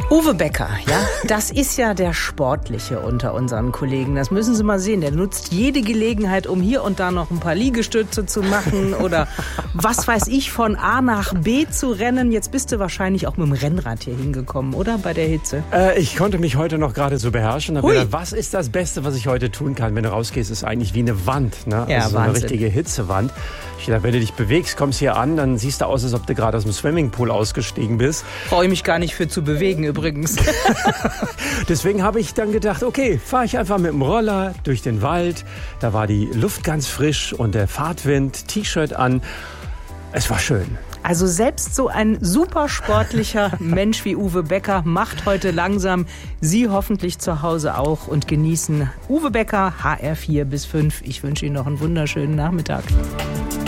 Uwe Becker, ja, das ist ja der Sportliche unter unseren Kollegen. Das müssen Sie mal sehen. Der nutzt jede Gelegenheit, um hier und da noch ein paar Liegestütze zu machen oder was weiß ich, von A nach B zu rennen. Jetzt bist du wahrscheinlich auch mit dem Rennrad hier hingekommen, oder? Bei der Hitze. Ich konnte mich heute noch gerade so beherrschen. Hab gedacht, was ist das Beste, was ich heute tun kann? Wenn du rausgehst, ist eigentlich wie eine Wand, ne? Ja, also so eine richtige Hitzewand. Ich dachte, wenn du dich bewegst, kommst hier an, dann siehst du aus, als ob du gerade aus dem Swimmingpool ausgestiegen bist. Brauche ich mich gar nicht für zu bewegen übrigens. Deswegen habe ich dann gedacht, okay, fahre ich einfach mit dem Roller durch den Wald. Da war die Luft ganz frisch und der Fahrtwind, T-Shirt an. Es war schön. Also selbst so ein super sportlicher Mensch wie Uwe Becker macht heute langsam, Sie hoffentlich zu Hause auch, und genießen Uwe Becker, HR4 bis 5. Ich wünsche Ihnen noch einen wunderschönen Nachmittag.